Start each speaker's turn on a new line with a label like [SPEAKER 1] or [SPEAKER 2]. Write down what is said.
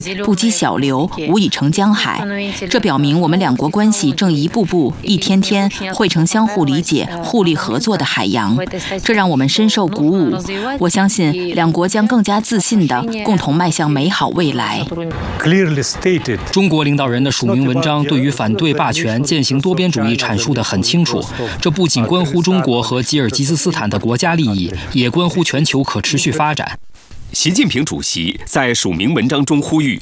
[SPEAKER 1] 不积小流，无以成江海。这表明我们两国关系正一步步、一天天汇成相互理解、互利合作的海洋，这让我们深受鼓舞。我相信两国将更加自信地共同迈向美好未来。
[SPEAKER 2] 中国领导人的署名文章对于反对霸权、践行多边主义阐述得很清楚，这不仅关乎中国和吉尔吉斯斯坦的国家利益，也关乎全球可持续发展。
[SPEAKER 3] 习近平主席在署名文章中呼吁